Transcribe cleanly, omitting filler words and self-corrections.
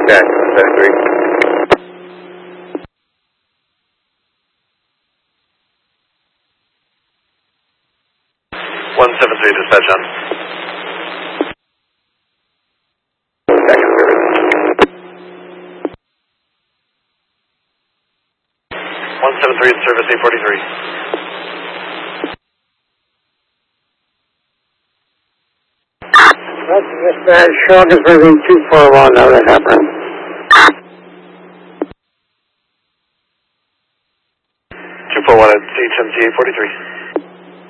Check, 173. 173, dispatch on. Second service. 173 in service, 843. Dispatch, Shark is moving 241, now that happened. 241 at CHMT 843.